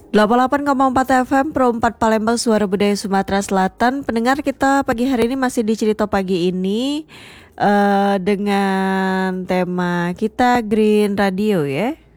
88,4 FM Pro 4 Palembang Suara Budaya Sumatera Selatan. Pendengar kita pagi hari ini masih di Cerita Pagi ini dengan tema kita Green Radio ya.